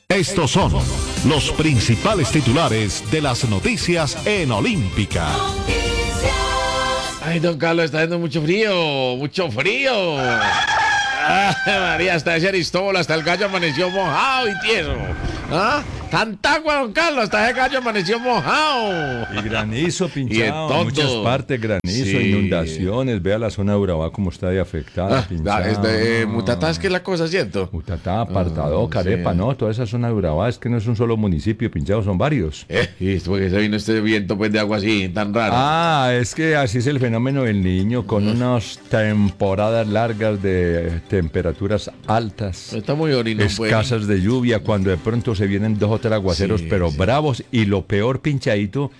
Estos son los principales titulares de las noticias en Olímpica. Ay, don Carlos, está haciendo mucho frío, mucho frío. Ay, María, hasta ese Aristóbulo, hasta el gallo amaneció mojado y tieso. ¿Ah? Tanta agua, don Carlos, hasta ese gallo amaneció mojado. Y granizo pinchado, en muchas partes, granizo, sí. Inundaciones. Vea la zona de Urabá como está de afectada, pinchado. Mutatá es que es la cosa, ¿cierto? Mutatá, Apartadó, Carepa, sí. No, toda esa zona de Urabá es que no es un solo municipio, pinchado, son varios. Y esto, porque se vino este viento pues de agua así, tan raro. Ah, es que así es el fenómeno del Niño, con unas temporadas largas de temperaturas altas. Está muy orino, escasas de lluvia, cuando de pronto se vienen 2 o 3 aguaceros, sí, pero sí, bravos. Y lo peor, pinchadito,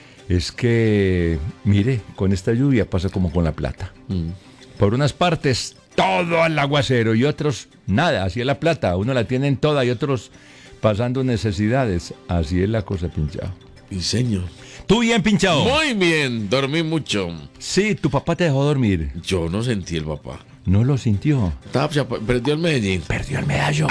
es que, mire, con esta lluvia pasa como con la plata. Por unas partes, todo al aguacero, y otros, nada, así es la plata. Uno la tienen toda y otros pasando necesidades. Así es la cosa, pinchado. Diseño. ¿Tú bien, pinchado? Muy bien, dormí mucho. Sí, tu papá te dejó dormir. Yo no sentí el papá. ¿No lo sintió? Perdió el Medellín. Perdió el medallo.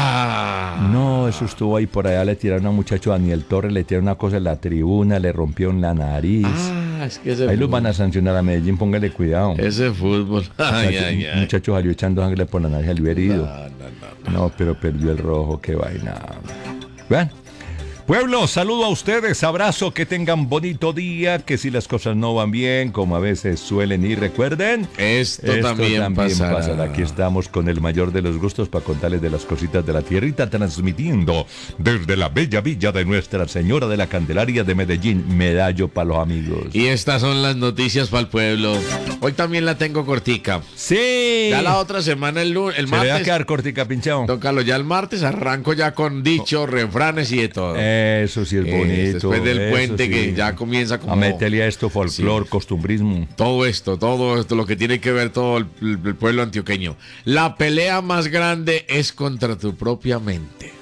¡Ah! No, eso estuvo ahí por allá. Le tiraron a un muchacho, Daniel Torres, le tiraron una cosa en la tribuna, le rompieron la nariz. Ah, es que ese ahí fútbol. Los van a sancionar a Medellín, póngale cuidado. Ese fútbol. Ay. Un muchacho salió echando sangre por la nariz, salió herido. No, pero perdió el rojo, qué vaina. Bueno. Pueblo, saludo a ustedes, abrazo, que tengan bonito día, que si las cosas no van bien, como a veces suelen ir, recuerden, esto también pasará. Aquí estamos con el mayor de los gustos para contarles de las cositas de la tierrita, transmitiendo desde la bella villa de Nuestra Señora de la Candelaria de Medellín, medallo para los amigos. Y estas son las noticias para el pueblo. Hoy también la tengo cortica. Sí. Ya la otra semana, el martes. Se le va a quedar cortica, pinchado. Don Carlos, ya el martes arranco ya con dichos, refranes y de todo. Eso sí es bonito. Después del puente, sí, que ya comienza como... a meterle a esto folclor, sí, costumbrismo. Todo esto, lo que tiene que ver todo el pueblo antioqueño. La pelea más grande es contra tu propia mente.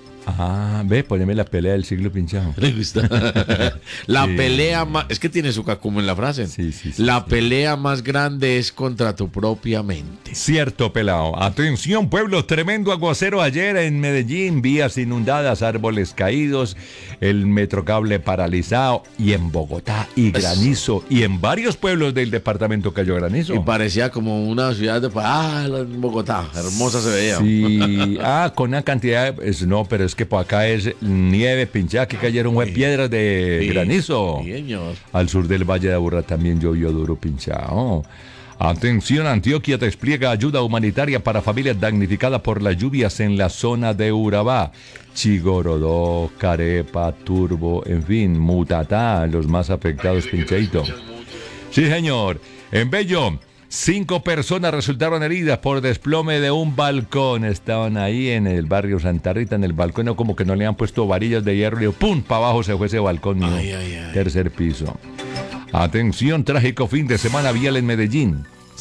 Ah, ve, poneme la pelea del siglo, pinchado. ¿Le gusta? La sí. Pelea más... Es que tiene su cacumo en la frase. Sí, la pelea más grande es contra tu propia mente. Cierto, pelado. Atención, pueblo, tremendo aguacero ayer en Medellín. Vías inundadas, árboles caídos, el metrocable paralizado. Y en Bogotá, y granizo. Y en varios pueblos del departamento cayó granizo. Y parecía como una ciudad de... en Bogotá. Hermosa se veía. Sí. Con una cantidad... No, pero es que por acá es nieve, pinchada, que cayeron piedras de granizo. Señor. Al sur del Valle de Aburrá también llovió duro, pinchado. Atención, Antioquia despliega ayuda humanitaria para familias damnificadas por las lluvias en la zona de Urabá. Chigorodó, Carepa, Turbo, en fin, Mutatá, los más afectados, pinchadito. Sí, señor. En Bello, 5 personas resultaron heridas por desplome de un balcón. Estaban ahí en el barrio Santa Rita, en el balcón, como que no le han puesto varillas de hierro y ¡pum! Para abajo se fue ese balcón. Tercer piso. Atención, trágico fin de semana vial en Medellín.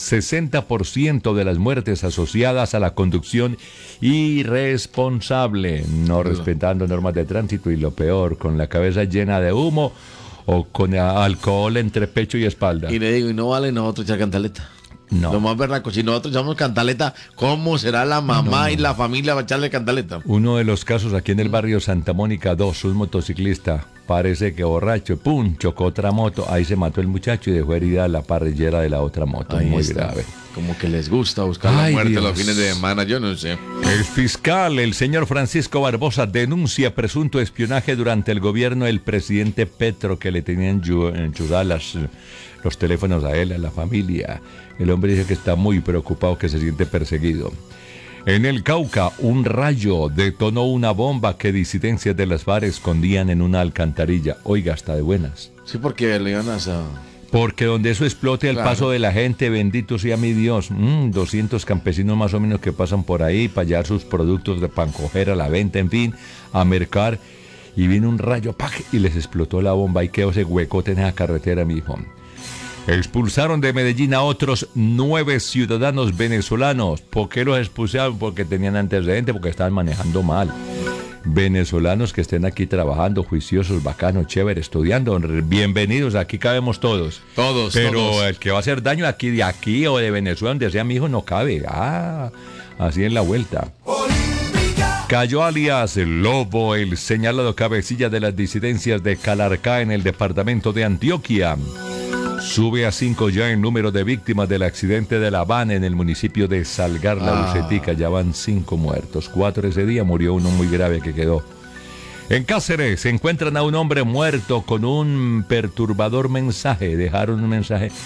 60% de las muertes asociadas a la conducción irresponsable, no respetando normas de tránsito y lo peor, con la cabeza llena de humo o con alcohol entre pecho y espalda. Y le digo, y no vale nosotros echar cantaleta. No. Lo más berraco, si nosotros echamos cantaleta, ¿cómo será la mamá y la familia para echarle cantaleta? Uno de los casos aquí en el barrio Santa Mónica 2, un motociclista, parece que borracho, ¡pum!, chocó otra moto, ahí se mató el muchacho y dejó herida la parrillera de la otra moto, muy grave. Como que les gusta buscar la muerte Dios. Los fines de semana, yo no sé. El fiscal, el señor Francisco Barbosa, denuncia presunto espionaje durante el gobierno del presidente Petro, que le tenían enchudadas los teléfonos a él, a la familia. El hombre dice que está muy preocupado, que se siente perseguido. En el Cauca, un rayo detonó una bomba que disidencias de las FARC escondían en una alcantarilla. Oiga, hasta de buenas. Sí, porque le iban a... Porque donde eso explote el paso de la gente, bendito sea mi Dios. 200 campesinos más o menos que pasan por ahí para hallar sus productos de pancoger a la venta, en fin, a mercar. Y vino un rayo, ¡pac!, y les explotó la bomba y quedó ese huecote en esa carretera, mijo. Expulsaron de Medellín a otros 9 ciudadanos venezolanos. ¿Por qué los expulsaron? Porque tenían antecedentes, porque estaban manejando mal. Venezolanos que estén aquí trabajando, juiciosos, bacanos, chévere, estudiando, bienvenidos, aquí cabemos todos. Todos, pero todos. El que va a hacer daño aquí, de aquí o de Venezuela, donde sea mi hijo, no cabe. Así en la vuelta. Olímpica. Cayó alias el Lobo, el señalado cabecilla de las disidencias de Calarcá en el departamento de Antioquia. Sube a 5 ya el número de víctimas del accidente de La Habana en el municipio de Salgar, la Lucetica. Ya van 5 muertos. 4 ese día, murió uno muy grave que quedó. En Cáceres se encuentran a un hombre muerto con un perturbador mensaje. Dejaron un mensaje